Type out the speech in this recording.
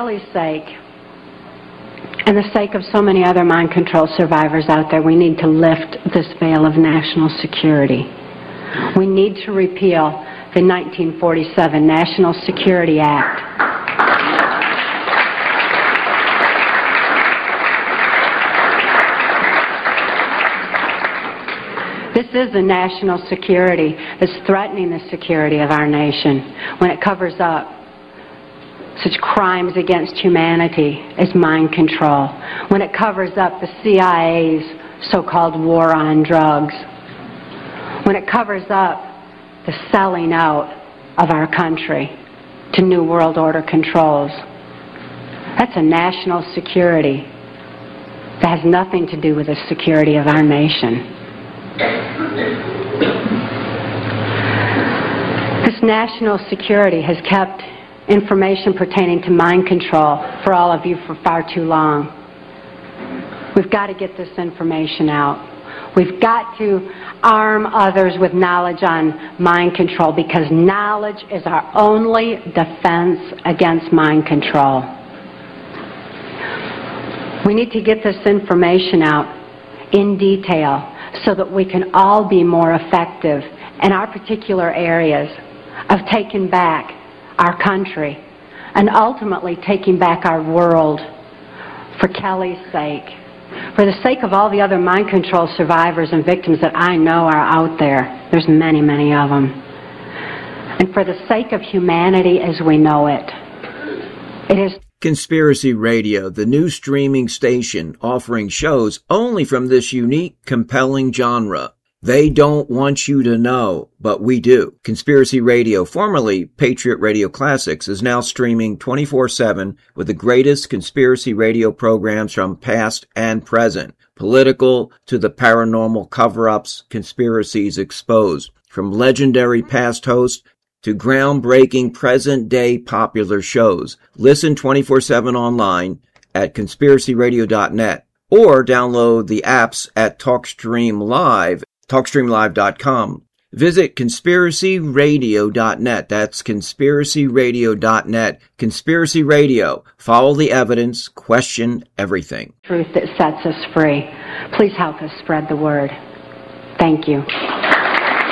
Kelly's sake, and the sake of so many other mind control survivors out there, we need to lift this veil of national security. We need to repeal the 1947 National Security Act. This is a national security that's threatening the security of our nation when it covers up such crimes against humanity as mind control, when it covers up the CIA's so-called war on drugs, when it covers up the selling out of our country to New World Order controls. That's a national security that has nothing to do with the security of our nation. This national security has kept information pertaining to mind control for all of you for far too long. We've got to get this information out. We've got to arm others with knowledge on mind control, because knowledge is our only defense against mind control. We need to get this information out in detail so that we can all be more effective in our particular areas of taking back our country and ultimately taking back our world for Kelly's sake, for the sake of all the other mind control survivors and victims that I know are out there. There's many, many of them. And for the sake of humanity as we know it. It is Conspiracy Radio, the new streaming station offering shows only from this unique, compelling genre. They don't want you to know, but we do. Conspiracy Radio, formerly Patriot Radio Classics, is now streaming 24/7 with the greatest conspiracy radio programs from past and present. Political to the paranormal cover-ups, conspiracies exposed. From legendary past hosts to groundbreaking present-day popular shows. Listen 24/7 online at conspiracyradio.net or download the apps at TalkStream Live, TalkStreamLive.com. Visit conspiracyradio.net. That's conspiracyradio.net. Conspiracy Radio. Follow the evidence. Question everything. Truth that sets us free. Please help us spread the word. Thank you.